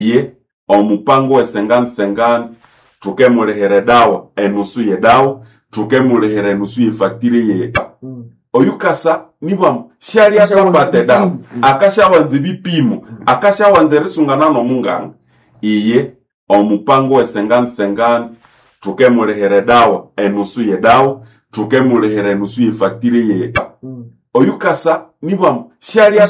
ye omupango we sengani tukemulehere dawa enusu ye dawa tukemulehere enusu ye facture ye oyukasa niba shari akapate dawa akashawanze bipimo akashawanze risungana no munganga iye omupango we sengani tukemulehere dawa enusu ye dawa tukemulehere enusu ye facture ye oyukasa niba shari